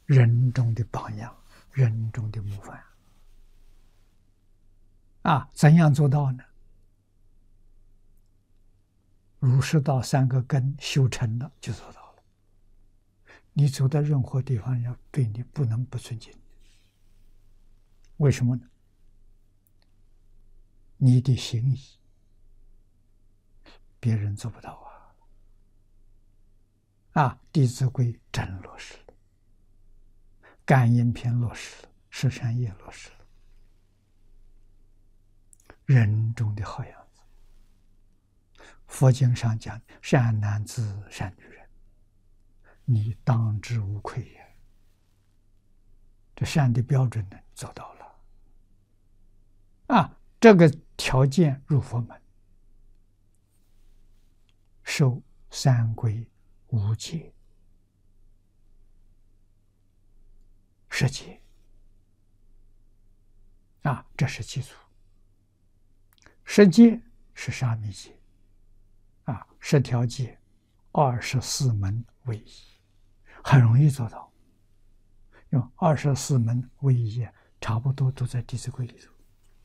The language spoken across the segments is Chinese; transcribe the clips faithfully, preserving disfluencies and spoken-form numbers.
人中的榜样，人中的模范。啊，怎样做到呢？儒释道三个根修成了，就做到了。你走到任何地方，要对你不能不尊敬。为什么呢？你的行仪，别人做不到啊！啊，《弟子规》真落实了，《感应篇》落实了，《十善业》落实了，人中的好样子。佛经上讲，善男子、善女人，你当之无愧也。这善的标准呢，做到了。啊，这个条件入佛门，受三皈五戒十戒。啊，这是基础。十戒是沙弥戒。啊，十条戒，二十四门为一，很容易做到。用二十四门为一，差不多都在《弟子规》里头，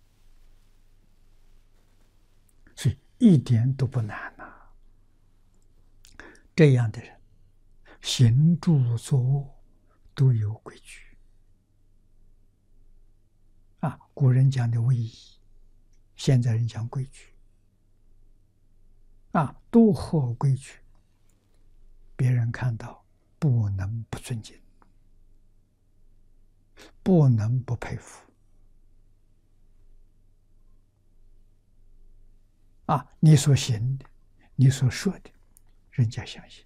所以一点都不难呐、啊。这样的人，行住坐卧都有规矩。啊，古人讲的威仪，现在人讲规矩。啊，都合规矩，别人看到不能不尊敬，不能不佩服。啊，你所行的，你所说的，人家相信。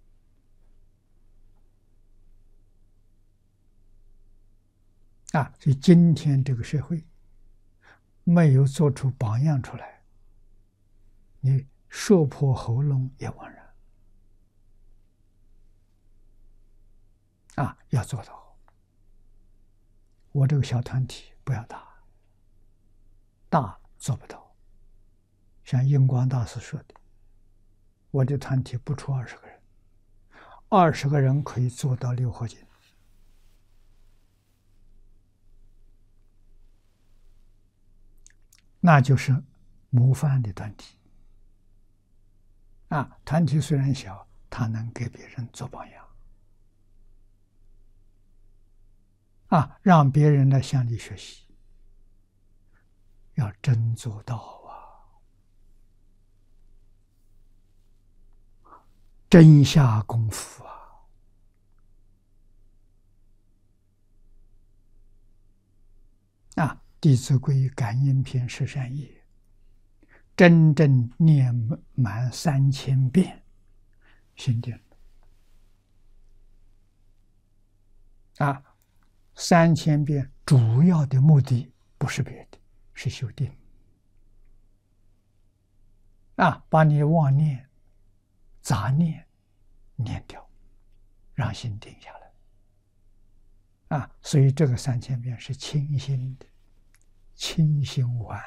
啊，所以今天这个社会没有做出榜样出来，你说破喉咙也枉然。啊，要做到。我这个小团体不要大，大做不到。像印光大师说的，我的团体不出二十个人，二十个人可以做到六合金。那就是模范的团体。啊，团体虽然小，他能给别人做榜样。啊，让别人来向你学习，要真做到啊，真下功夫啊。啊，《弟子规》感应篇十善业，真正念满三千遍，心定了。啊，三千遍主要的目的不是别的，是修定。啊，把你妄念、杂念念掉，让心定下来。啊，所以这个三千遍是清心的，清心无碍。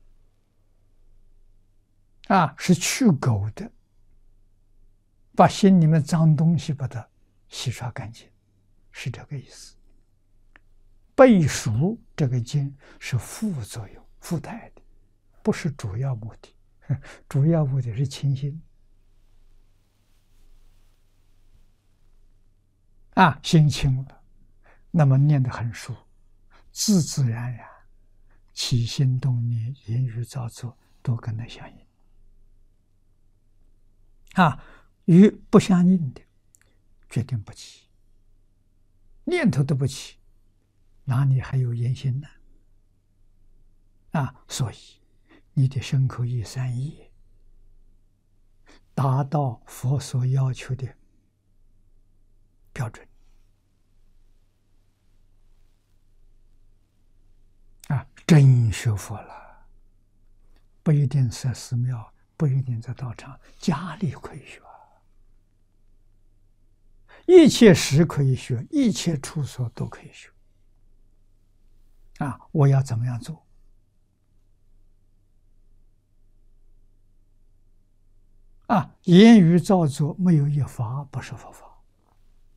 啊，是去垢的，把心里面脏东西把它洗刷干净，是这个意思。背熟这个经是副作用、附带的，不是主要目的。主要目的是清心。啊，心清了，那么念得很熟，自自然然，起心动念、言语造作都跟它相应。啊，与不相应的，决定不起，念头都不起，哪里还有言行呢？啊，所以你的身口意三业达到佛所要求的标准。啊，真学佛了，不一定在寺庙，不一定在道场，家里可以学，一切时可以学，一切处所都可以学。啊，我要怎么样做？啊，言语造作没有一法不是佛法。